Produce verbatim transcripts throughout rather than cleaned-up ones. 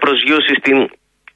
προσγείωση στην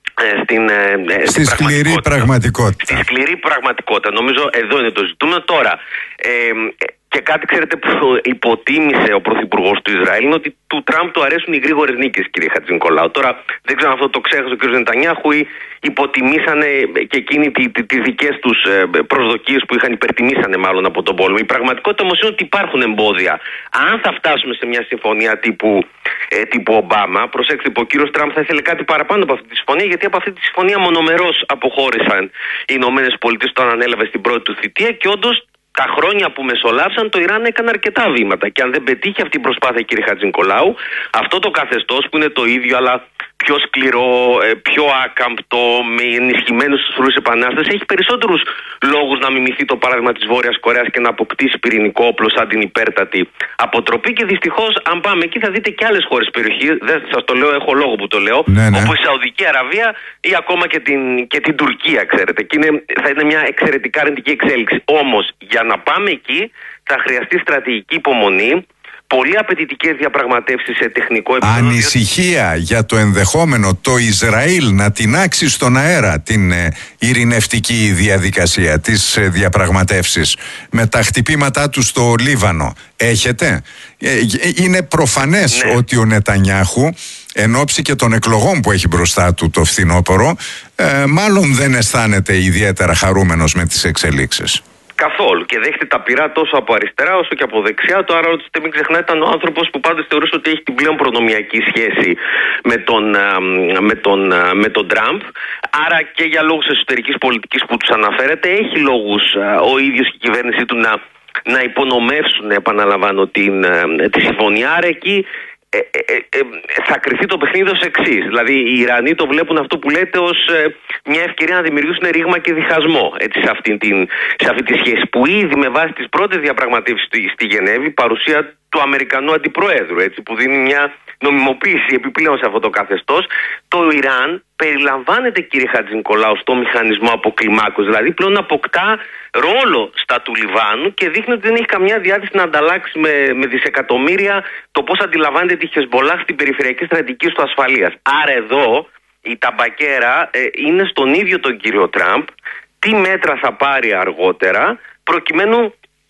Στην, στη σκληρή πραγματικότητα. πραγματικότητα. Στη σκληρή πραγματικότητα. Νομίζω εδώ είναι το ζητούμενο. Τώρα, ε, και κάτι ξέρετε που υποτίμησε ο Πρωθυπουργός του Ισραήλ είναι ότι του Τραμπ του αρέσουν οι γρήγορες νίκες, κύριε Χατζηνικολάου. Τώρα δεν ξέρω αν αυτό το ξέχασε ο κ. Νετανιάχου ή υποτιμήσανε και εκείνοι τις δικές τους προσδοκίες που είχαν, υπερτιμήσανε μάλλον από τον πόλεμο. Η πραγματικότητα όμως είναι ότι υπάρχουν εμπόδια. Αν θα φτάσουμε σε μια συμφωνία τύπου, ε, τύπου Ομπάμα, προσέξτε που ο κ. Τραμπ θα ήθελε κάτι παραπάνω από αυτή τη συμφωνία, γιατί από αυτή τη συμφωνία μονομερώς αποχώρησαν οι Ηνωμένες Πολιτείες όταν ανέλαβε στην πρώτη του θητεία και όντως τα χρόνια που μεσολάβησαν το Ιράν έκανε αρκετά βήματα. Και αν δεν πετύχει αυτή η προσπάθεια, κύριε Χατζηνικολάου, αυτό το καθεστώς που είναι το ίδιο αλλά πιο σκληρό, πιο άκαμπτο, με ενισχυμένους ουσρούς επανάσταση, έχει περισσότερους λόγους να μιμηθεί το παράδειγμα της Βόρειας Κορέας και να αποκτήσει πυρηνικό όπλο σαν την υπέρτατη αποτροπή. Και δυστυχώς, αν πάμε εκεί, θα δείτε και άλλες χώρες περιοχή. Δεν σας το λέω, έχω λόγο που το λέω. Ναι, ναι. Όπως η Σαουδική Αραβία ή ακόμα και την, και την Τουρκία, ξέρετε. Και είναι, θα είναι μια εξαιρετικά αρνητική εξέλιξη. Όμως, για να πάμε εκεί, θα χρειαστεί στρατηγική υπομονή. Πολύ απαιτητικές διαπραγματεύσεις σε τεχνικό επίπεδο. Ανησυχία για το ενδεχόμενο το Ισραήλ να τινάξει στον αέρα την ε, ειρηνευτική διαδικασία, τις ε, διαπραγματεύσεις με τα χτυπήματά του στο Λίβανο. Έχετε? Ε, είναι προφανές ναι. ότι ο Νετανιάχου εν ώψη και των εκλογών που έχει μπροστά του το φθινόπωρο ε, μάλλον δεν αισθάνεται ιδιαίτερα χαρούμενος με τις εξελίξεις. Καθόλου. Και δέχεται τα πειρά τόσο από αριστερά όσο και από δεξιά. Το άρα, ρωτήστε, μην ξεχνάτε, ήταν ο άνθρωπος που πάντως θεωρούσε ότι έχει την πλέον προνομιακή σχέση με τον, με τον, με τον Τραμπ. Άρα και για λόγους εσωτερικής πολιτικής που τους αναφέρεται, έχει λόγους ο ίδιος και η κυβέρνησή του να, να υπονομεύσουν, επαναλαμβάνω, την, τη συμφωνία. Άρα εκεί Ε, ε, ε, θα κρυφτεί το παιχνίδι ως εξής. Δηλαδή οι Ιρανοί το βλέπουν αυτό που λέτε ως ε, μια ευκαιρία να δημιουργήσουν ρήγμα και διχασμό, έτσι, σε, αυτή την, σε αυτή τη σχέση που ήδη με βάση τις πρώτες διαπραγματεύσεις στη, στη Γενέβη, παρουσία του Αμερικανού Αντιπροέδρου, έτσι, που δίνει μια νομιμοποίηση επιπλέον σε αυτό το καθεστώς, το Ιράν περιλαμβάνεται, κύριε Χατζηνικολάου, στο μηχανισμό αποκλιμάκωσης. Δηλαδή πλέον αποκτά ρόλο στα του Λιβάνου και δείχνει ότι δεν έχει καμιά διάθεση να ανταλλάξει με, με δισεκατομμύρια το πώς αντιλαμβάνεται τη Χεσμπολάχ στην περιφερειακή στρατηγική του ασφαλείας. Άρα εδώ η ταμπακέρα ε, είναι στον ίδιο τον κύριο Τραμπ, τι μέτρα θα πάρει αργότερα προκειμένου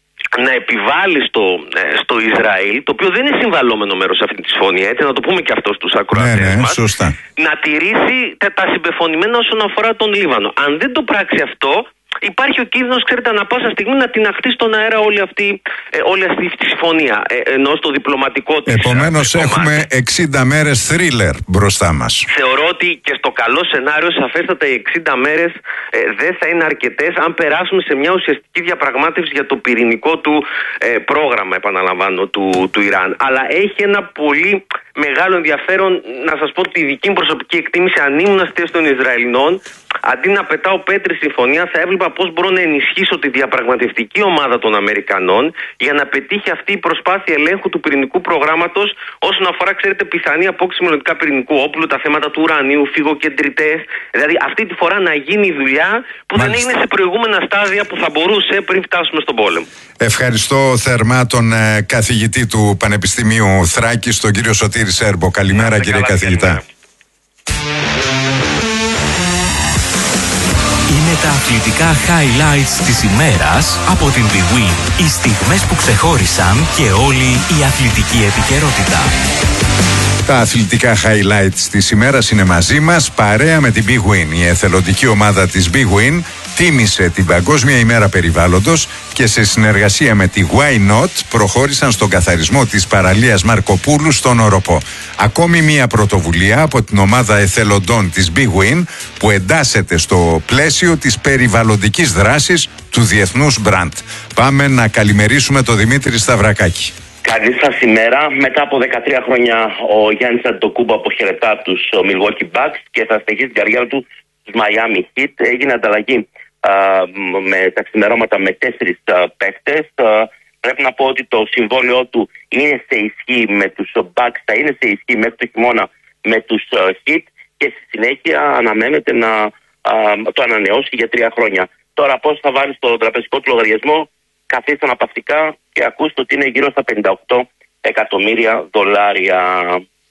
να επιβάλλει στο, στο Ισραήλ, το οποίο δεν είναι συμβαλόμενο μέρος σε αυτή τη συμφωνία, έτσι, να το πούμε και αυτό στους ακροατές ναι, ναι, μας, σωστά. να τηρήσει τα, τα συμπεφωνημένα όσον αφορά τον Λίβανο. Αν δεν το πράξει αυτό, υπάρχει ο κίνδυνος, ξέρετε, ανά πάσα στιγμή να τιναχτεί στον αέρα όλη αυτή, ε, όλη αυτή τη συμφωνία, ε, ενώ στο διπλωματικό της. Επομένως έχουμε εξήντα μέρες θρίλερ μπροστά μας. Θεωρώ ότι και στο καλό σενάριο, σαφέστατα οι εξήντα μέρες ε, δεν θα είναι αρκετές αν περάσουμε σε μια ουσιαστική διαπραγμάτευση για το πυρηνικό του ε, πρόγραμμα, επαναλαμβάνω, του, του Ιράν. Αλλά έχει ένα πολύ μεγάλο ενδιαφέρον, να σας πω τη δική μου προσωπική εκτίμηση, αν ήμουν στη θέση των Ισραηλινών, αντί να πετάω πέτρη συμφωνία, θα έβλεπα πώς μπορώ να ενισχύσω τη διαπραγματευτική ομάδα των Αμερικανών για να πετύχει αυτή η προσπάθεια ελέγχου του πυρηνικού προγράμματος όσον αφορά, ξέρετε, πιθανή απόκτηση μελλοντικά πυρηνικού όπλου, τα θέματα του ουρανίου, φυγοκεντρητές. Δηλαδή αυτή τη φορά να γίνει η δουλειά που Μάλιστα. δεν έγινε σε προηγούμενα στάδια που θα μπορούσε πριν φτάσουμε στον πόλεμο. Ευχαριστώ θερμά τον ε, καθηγητή του Πανεπιστημίου Θράκης, τον κύριο Σωτήρη Σέρμπο. Καλημέρα, κύριε καλά, καθηγητά. Καλημέρα. Είναι τα αθλητικά highlights της ημέρας από την Big Win. Οι στιγμές που ξεχώρισαν και όλη η αθλητική επικαιρότητα. Τα αθλητικά highlights της ημέρας είναι μαζί μας, παρέα με την Big Win. Η εθελοντική ομάδα της Big Win τίμησε την Παγκόσμια ημέρα περιβάλλοντος και σε συνεργασία με τη Why Not προχώρησαν στον καθαρισμό της παραλίας Μαρκοπούλου στον Οροπό. Ακόμη μία πρωτοβουλία από την ομάδα εθελοντών της Big Win που εντάσσεται στο πλαίσιο της περιβαλλοντικής δράσης του διεθνούς μπραντ. Πάμε να καλημερίσουμε τον Δημήτρη Σταυρακάκη. Καλή σας ημέρα. Μετά από δεκατρία χρόνια ο Γιάννης Αντετοκούμπο αποχαιρετά τους Milwaukee Bucks και θα συνεχίσει την καριέρα του στους Miami Heat. Έγινε ανταλλαγή α, με τα ξημερώματα με τέσσερις α, παίχτες. Α, πρέπει να πω ότι το συμβόλαιό του είναι σε ισχύ με τους Bucks, θα είναι σε ισχύ μέχρι το χειμώνα με τους α, Heat και στη συνέχεια αναμένεται να α, το ανανεώσει για τρία χρόνια. Τώρα πώς θα βάλει στο τραπεζικό του λογαριασμό, καθίστε αναπαυτικά και ακούστε ότι είναι γύρω στα πενήντα οκτώ εκατομμύρια δολάρια.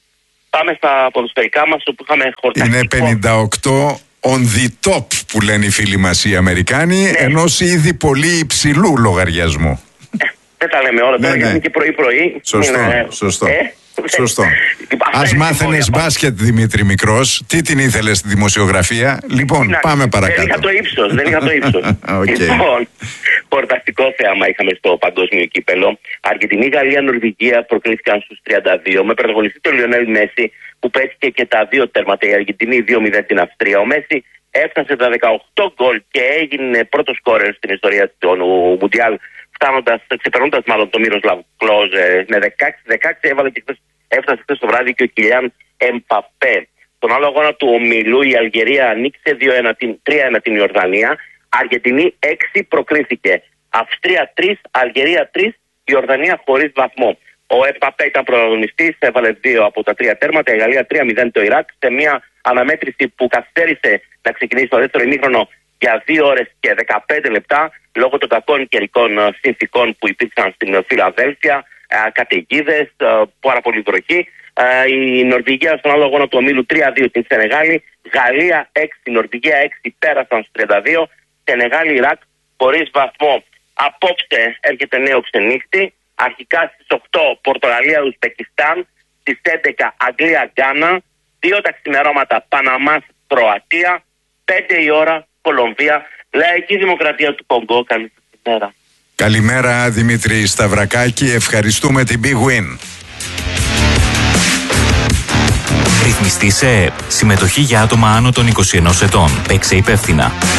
πάμε στα ποδοσφαιρικά μας, όπου είχαμε χορταστικό. Είναι πενήντα οκτώ on the top που λένε οι φίλοι μας οι Αμερικάνοι, ναι. ενός ήδη πολύ υψηλού λογαριασμού. Ε, δεν τα λέμε όλα τώρα, ναι, γιατί είναι και πρωί-πρωί. Σωστό, είναι, σωστό. Ε? Σωστό. Ας μάθαινες μπάσκετ, Δημήτρη Μικρός. Τι την ήθελες στη δημοσιογραφία? Λοιπόν, να, πάμε παρακάτω. Δεν είχα το ύψος, δεν είχα το ύψος. Okay. Λοιπόν, χορταστικό θέαμα είχαμε στο παγκόσμιο κύπελο. Αργεντινή, Γαλλία, Νορβηγία προκλήθηκαν στους τριάντα δύο με πρωταγωνιστή τον Λιονέλ Μέση, που πέτυχε και τα δύο τέρματα. Η Αργεντινή δύο μηδέν την Αυστρία. Ο Μέση έφτασε τα δεκαοκτώ γκολ και έγινε πρώτος σκόρερ στην ιστορία του Μουντιάλ, φτάνοντας, ξεπερνώντας μάλλον το Μύροσλαβ Κλόζε με δεκαέξι δεκαέξι, έβαλε και χθες, έφτασε χθες το βράδυ και ο Κιλιάν Εμπαπέ. Στον άλλο αγώνα του ομίλου η Αλγερία ανοίξε τρία ένα την Ιορδανία, Αργεντινή έξι προκρίθηκε, Αυστρία τρία, Αλγερία τρία, Ιορδανία χωρίς βαθμό. Ο Εμπαπέ ήταν πρωταγωνιστής, έβαλε δύο από τα τρία τέρματα, η Γαλλία τρία μηδέν το Ιράκ, σε μια αναμέτρηση που καθυστέρησε να ξεκινήσει το δεύτερο ημίχρονο για δύο ώρες και δεκαπέντε λεπτά, λόγω των κακών καιρικών συνθηκών που υπήρξαν στην Φιλαδέλφια, καταιγίδες, πάρα πολύ βροχή. Η Νορβηγία στον άλλο αγώνα του ομίλου τρία δύο την Σενεγάλη, Γαλλία έξι, Νορβηγία έξι πέρασαν στους τριάντα δύο, Σενεγάλη Ιράκ χωρίς βαθμό. Απόψε έρχεται νέο ξενύχτη, αρχικά στις οκτώ Πορτογαλία Ουσπεκιστάν, στις έντεκα Αγγλία Γκάνα, δύο τα ξημερώματα Παναμάς Κροατία, πέντε η ώρα Κολομβία, Λαϊκή Δημοκρατία του Κονγκό. Καλημέρα. Καλημέρα Δημήτρη Σταυρακάκη, ευχαριστούμε την Big Win. Ρυθμιστή σε ΕΕΠ. Συμμετοχή για άτομα άνω των είκοσι ενός ετών. Παίξε υπεύθυνα.